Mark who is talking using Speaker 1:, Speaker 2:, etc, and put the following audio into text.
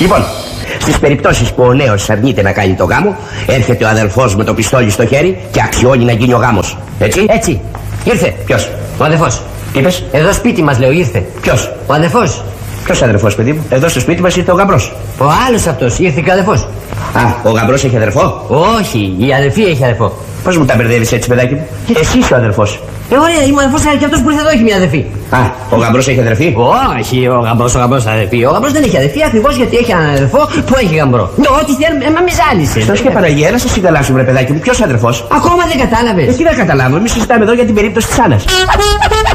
Speaker 1: Λοιπόν, στις περιπτώσεις που ο νέος αρνείται να κάνει το γάμο, έρχεται ο αδελφός με το πιστόλι στο χέρι και αξιώνει να γίνει ο γάμος. Έτσι.
Speaker 2: Έτσι. Ήρθε.
Speaker 1: Ποιος?
Speaker 2: Ο αδερφός.
Speaker 1: Είπες?
Speaker 2: Εδώ σπίτι μας, λέω, ήρθε.
Speaker 1: Ποιος?
Speaker 2: Ο αδερφός.
Speaker 1: Ποιος αδερφός, παιδί μου? Εδώ στο σπίτι μας ήρθε ο γαμπρός.
Speaker 2: Ο άλλος αυτός. Ήρθε και ο αδερφός.
Speaker 1: Α, ο γαμπρός έχει αδερφό?
Speaker 2: Όχι, η αδερφή έχει αδερφό.
Speaker 1: Πώς μου τα μπερδεύεις έτσι, παιδάκι μου? Εσύ είσαι ο αδερφός.
Speaker 2: Ωραία, είμαι ο αδερφός, αλλά και αυτός που ήρθε εδώ έχει μια αδερφή.
Speaker 1: Α, ο γαμπρός έχει αδερφή?
Speaker 2: Όχι, ο γαμπρός αδερφή. Ο γαμπρός δεν έχει αδερφή ακριβώς γιατί έχει έναν αδερφό που έχει γαμπρό. Ό,τι θέλουμε, μα μη ζάλισες.
Speaker 1: Στος και Παναγία, να σας συγκαλάσουμε, ρε παιδάκι μου, ποιος αδερφός?
Speaker 2: Ακόμα δεν κατάλαβες.
Speaker 1: Τι να καταλάβω, εμείς συζητάμε εδώ για την περίπτωση της Άννας.